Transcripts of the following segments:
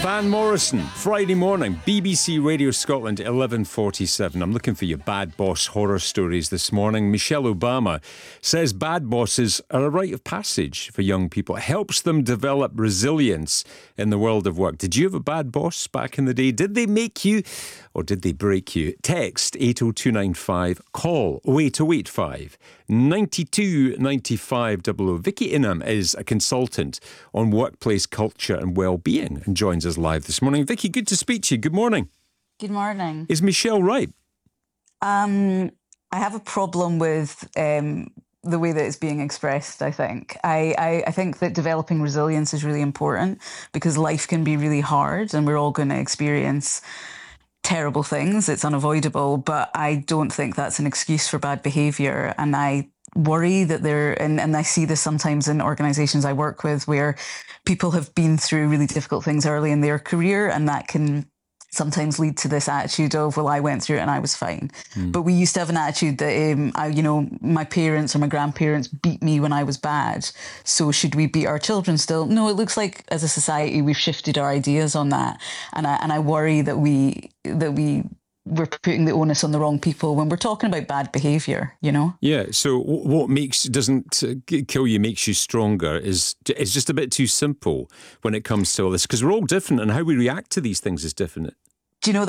Van Morrison, Friday morning, BBC Radio Scotland, 11:47. I'm looking for your bad boss horror stories this morning. Michelle Obama says bad bosses are a rite of passage for young people. It helps them develop resilience in the world of work. Did you have a bad boss back in the day? Did they make you or did they break you? Text 80295, call 08085 92 95 00. Vicky Ingham is a consultant on workplace culture and well-being and joins us live this morning. Vicky, good to speak to you. Good morning. Good morning. Is Michelle right? I have a problem with the way that it's being expressed, I think. I think that developing resilience is really important because life can be really hard and we're all going to experience terrible things. It's unavoidable, but I don't think that's an excuse for bad behaviour. And I worry that and I see this sometimes in organisations I work with where people have been through really difficult things early in their career, and that can sometimes lead to this attitude of, well, I went through it and I was fine. But we used to have an attitude that, my parents or my grandparents beat me when I was bad. So should we beat our children still? No, it looks like as a society, we've shifted our ideas on that. And I worry that we're putting the onus on the wrong people when we're talking about bad behaviour, Yeah, so what doesn't kill you makes you stronger is just a bit too simple when it comes to all this, because we're all different and how we react to these things is different. Do you know,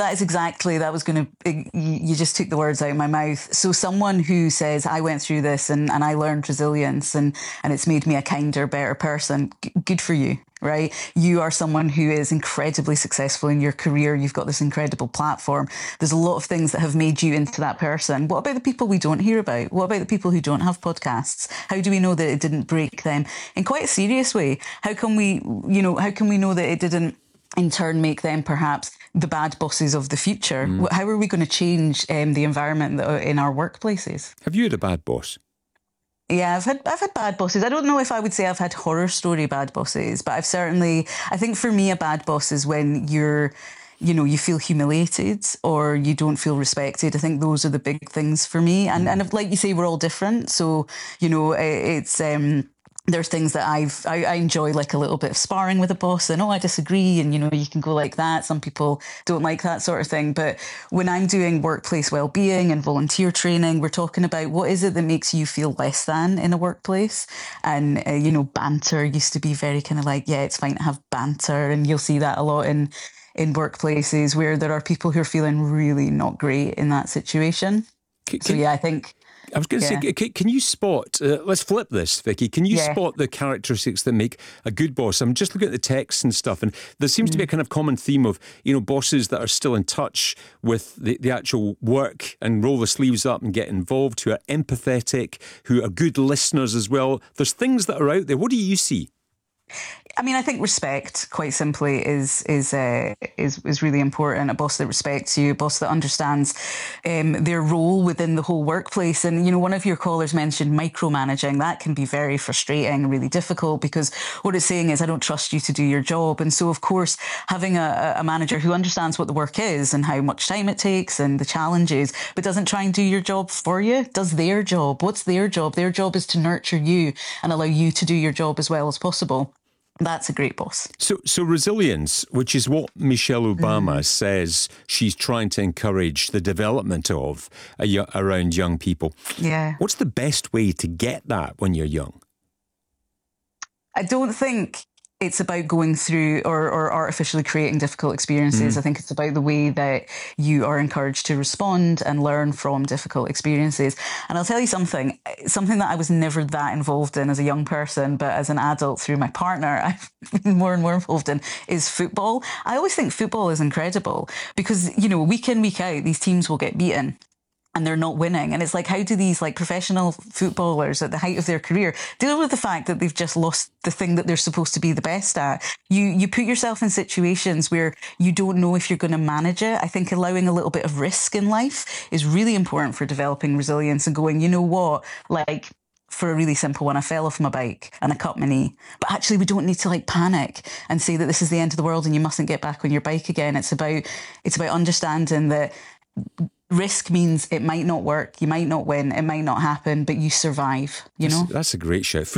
you just took the words out of my mouth. So someone who says, I went through this and I learned resilience and it's made me a kinder, better person, good for you, right? You are someone who is incredibly successful in your career. You've got this incredible platform. There's a lot of things that have made you into that person. What about the people we don't hear about? What about the people who don't have podcasts? How do we know that it didn't break them in quite a serious way? How can we know that it didn't in turn make them perhaps the bad bosses of the future? How are we going to change the environment in our workplaces? Have you had a bad boss? Yeah, I've had bad bosses. I don't know if I would say I've had horror story bad bosses, but I think for me a bad boss is when you feel humiliated or you don't feel respected. I think those are the big things for me. And like you say, we're all different. So, it's there's things that I enjoy, like a little bit of sparring with a boss and, I disagree. And, you can go like that. Some people don't like that sort of thing. But when I'm doing workplace well-being and volunteer training, we're talking about what is it that makes you feel less than in a workplace? And, banter used to be very kind of like, yeah, it's fine to have banter. And you'll see that a lot in workplaces where there are people who are feeling really not great in that situation. I think... I was going to say, can you spot, let's flip this, Vicky, can you spot the characteristics that make a good boss? I'm just looking at the texts and stuff, and there seems to be a kind of common theme of, bosses that are still in touch with the actual work and roll the sleeves up and get involved, who are empathetic, who are good listeners as well. There's things that are out there. What do you see? I mean, I think respect, quite simply, is really important. A boss that respects you, a boss that understands their role within the whole workplace. And, one of your callers mentioned micromanaging. That can be very frustrating and really difficult because what it's saying is, I don't trust you to do your job. And so, of course, having a manager who understands what the work is and how much time it takes and the challenges, but doesn't try and do your job for you, does their job. What's their job? Their job is to nurture you and allow you to do your job as well as possible. That's a great boss. So resilience, which is what Michelle Obama says she's trying to encourage the development of around young people. Yeah. What's the best way to get that when you're young? I don't think it's about going through or artificially creating difficult experiences. I think it's about the way that you are encouraged to respond and learn from difficult experiences. And I'll tell you something that I was never that involved in as a young person, but as an adult through my partner, I've been more and more involved in, is football. I always think football is incredible because, week in, week out, these teams will get beaten and they're not winning. And it's like, how do these professional footballers at the height of their career deal with the fact that they've just lost the thing that they're supposed to be the best at? You put yourself in situations where you don't know if you're going to manage it. I think allowing a little bit of risk in life is really important for developing resilience and going, you know what, for a really simple one, I fell off my bike and I cut my knee. But actually, we don't need to panic and say that this is the end of the world and you mustn't get back on your bike again. It's about understanding that risk means it might not work, you might not win, it might not happen, but you survive, That's a great shout.